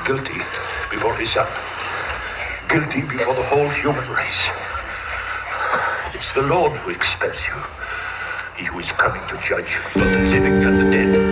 guilty before his son. Guilty before the whole human race. It's the Lord who expels you. He who is coming to judge both the living and the dead.